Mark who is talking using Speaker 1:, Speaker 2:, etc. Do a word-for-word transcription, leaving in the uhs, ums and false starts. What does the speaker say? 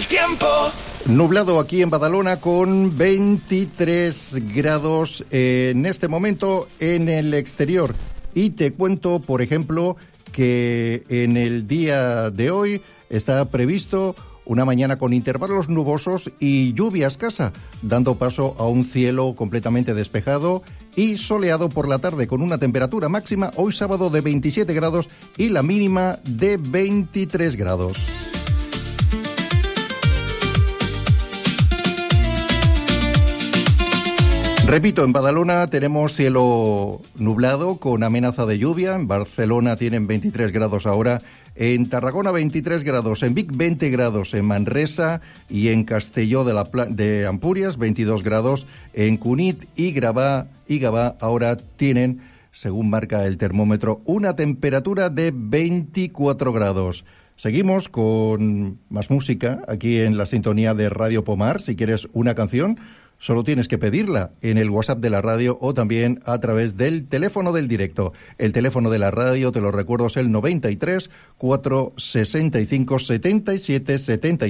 Speaker 1: El tiempo.
Speaker 2: Nublado aquí en Badalona con veintitrés grados en este momento en el exterior. Y te cuento, por ejemplo, que en el día de hoy está previsto una mañana con intervalos nubosos y lluvia escasa, dando paso a un cielo completamente despejado y soleado por la tarde, con una temperatura máxima hoy sábado de veintisiete grados y la mínima de veintitrés grados. Repito, en Badalona tenemos cielo nublado con amenaza de lluvia. En Barcelona tienen veintitrés grados ahora. En Tarragona veintitrés grados. En Vic veinte grados. En Manresa y en Castelló de, la Pla- de Ampurias veintidós grados. En Cunit y Gavà, y Gavà ahora tienen, según marca el termómetro, una temperatura de veinticuatro grados. Seguimos con más música aquí en la sintonía de Radio Pomar. Si quieres una canción, solo tienes que pedirla en el WhatsApp de la radio o también a través del teléfono del directo. El teléfono de la radio, te lo recuerdo, es el noventa y tres, cuatrocientos sesenta y cinco, setenta y siete setenta y siete.